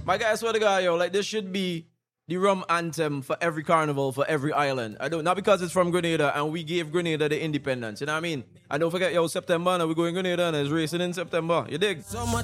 My guy, I swear to God, yo, like this should be the rum anthem for every carnival, for every island. I don't, not because it's from Grenada and we gave Grenada the independence, you know what I mean? And don't forget, yo, September, now we going Grenada and it's racing in September. You dig? So much